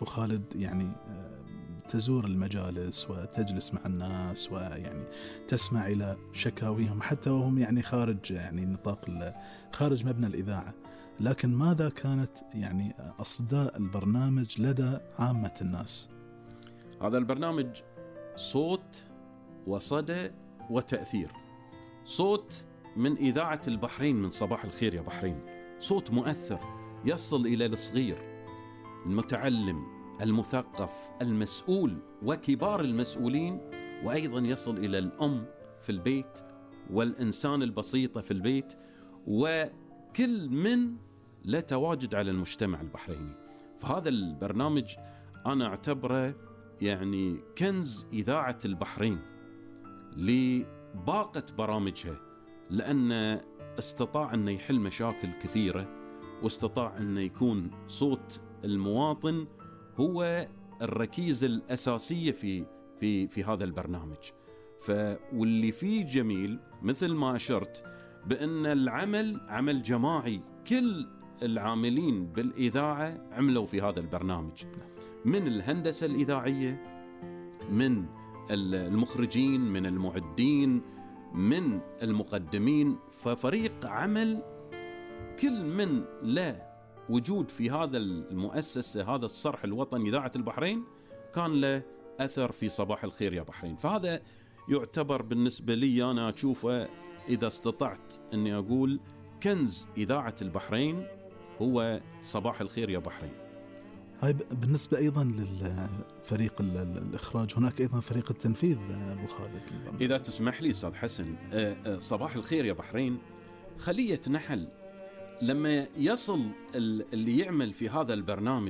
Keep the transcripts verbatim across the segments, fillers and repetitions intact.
أبو خالد يعني تزور المجالس وتجلس مع الناس ويعني تسمع إلى شكاويهم حتى وهم يعني خارج يعني نطاق خارج مبنى الإذاعة، لكن ماذا كانت يعني أصداء البرنامج لدى عامة الناس؟ هذا البرنامج صوت وصدى وتأثير. صوت من إذاعة البحرين، من صباح الخير يا بحرين، صوت مؤثر يصل إلى الصغير، المتعلم، المثقف، المسؤول وكبار المسؤولين، وأيضا يصل إلى الأم في البيت والإنسان البسيطة في البيت، وكل من لا تواجد على المجتمع البحريني. فهذا البرنامج أنا أعتبره يعني كنز إذاعة البحرين لباقة برامجها، لأن استطاع أن يحل مشاكل كثيرة، واستطاع أن يكون صوت المواطن هو الركيزة الأساسية في في في هذا البرنامج. ف واللي فيه جميل مثل ما أشرت بأن العمل عمل جماعي، كل العاملين بالإذاعة عملوا في هذا البرنامج، من الهندسة الإذاعية، من المخرجين، من المعدين، من المقدمين. ففريق عمل كل من لا وجود في هذا المؤسسة، هذا الصرح الوطني إذاعة البحرين، كان له أثر في صباح الخير يا بحرين. فهذا يعتبر بالنسبة لي أنا أشوفه، إذا استطعت أني أقول كنز إذاعة البحرين هو صباح الخير يا بحرين. هاي بالنسبة أيضا للفريق الإخراج، هناك أيضا فريق التنفيذ أبو خالد. إذا تسمح لي أستاذ حسن، صباح الخير يا بحرين خلية نحل. لما يصل اللي يعمل في هذا البرنامج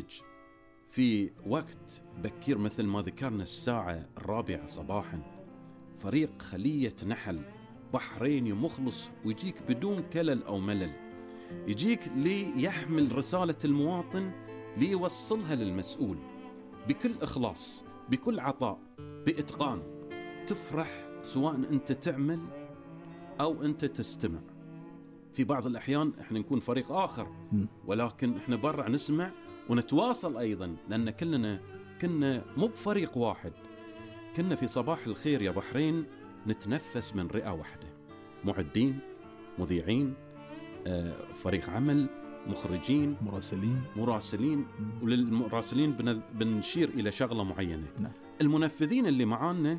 في وقت بكير مثل ما ذكرنا الساعة الرابعة صباحا، فريق خلية نحل بحريني مخلص، ويجيك بدون كلل أو ملل، يجيك ليحمل رسالة المواطن ليوصلها للمسؤول بكل إخلاص، بكل عطاء، بإتقان. تفرح سواء أنت تعمل أو أنت تستمع. في بعض الأحيان إحنا نكون فريق آخر، ولكن إحنا برا نسمع ونتواصل أيضا، لأن كلنا كنا مو بفريق واحد، كنا في صباح الخير يا بحرين نتنفس من رئة واحدة، معدين، مذيعين، فريق عمل، مخرجين، مراسلين مراسلين وللمراسلين بنشير إلى شغلة معينة. نعم. المنفذين اللي معانا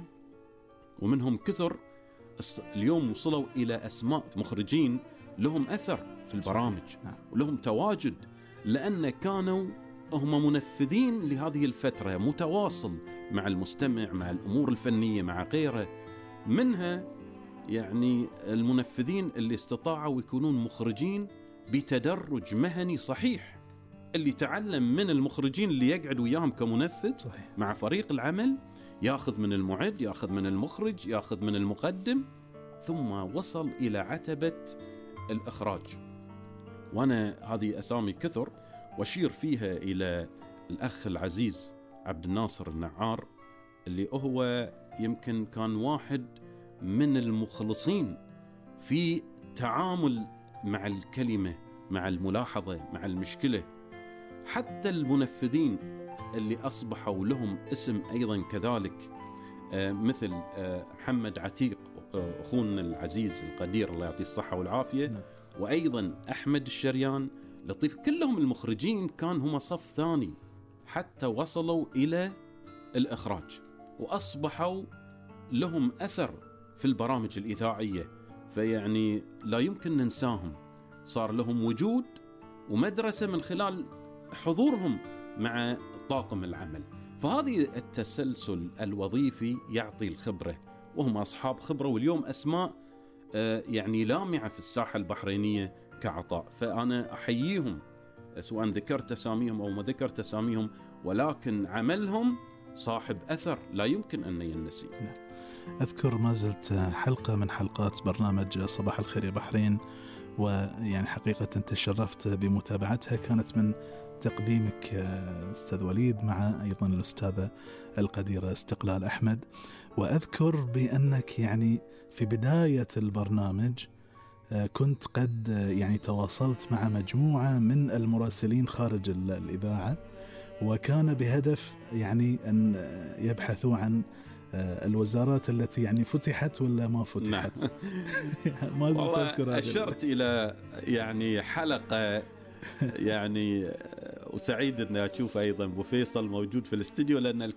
ومنهم كثر اليوم وصلوا إلى أسماء مخرجين لهم أثر في البرامج. نعم. ولهم تواجد، لأن كانوا هم منفذين لهذه الفترة، متواصل مع المستمع، مع الأمور الفنية، مع غيره. منها يعني المنفذين اللي استطاعوا يكونون مخرجين بتدرج مهني صحيح، اللي تعلم من المخرجين اللي يقعد وياهم كمنفذ صحيح. مع فريق العمل، ياخذ من المعد، ياخذ من المخرج، ياخذ من المقدم، ثم وصل إلى عتبة الإخراج. وأنا هذه أسامي كثر وأشير فيها إلى الأخ العزيز عبد الناصر النعار، اللي هو يمكن كان واحد من المخلصين في تعامل مع الكلمة، مع الملاحظة، مع المشكلة. حتى المنفذين اللي أصبحوا لهم اسم أيضا كذلك، آه مثل آه محمد عتيق آه أخونا العزيز القدير الله يعطيه الصحة والعافية، نعم. وأيضا أحمد الشريان، لطيف، كلهم المخرجين كان هم صف ثاني حتى وصلوا إلى الإخراج، وأصبحوا لهم أثر في البرامج الإذاعية. فيعني لا يمكن ننساهم، صار لهم وجود ومدرسة من خلال حضورهم مع طاقم العمل. فهذه التسلسل الوظيفي يعطي الخبرة، وهم أصحاب خبرة، واليوم أسماء يعني لامعة في الساحة البحرينية كعطاء. فأنا أحييهم سواء ذكرت أساميهم أو ما ذكرت أساميهم، ولكن عملهم صاحب أثر لا يمكن أن ينسي. أذكر ما زلت حلقة من حلقات برنامج صباح الخير يا بحرين، ويعني حقيقة تشرفت بمتابعتها، كانت من تقديمك أستاذ وليد مع أيضا الأستاذة القديرة استقلال أحمد. وأذكر بأنك يعني في بداية البرنامج كنت قد يعني تواصلت مع مجموعة من المراسلين خارج الإذاعة، وكان بهدف يعني أن يبحثوا عن الوزارات التي يعني فتحت ولا ما فتحت. نعم. ما والله تذكر. أشرت إلى يعني حلقة يعني، وسعيد أن أشوف أيضا أبو فيصل موجود في الاستديو، لأن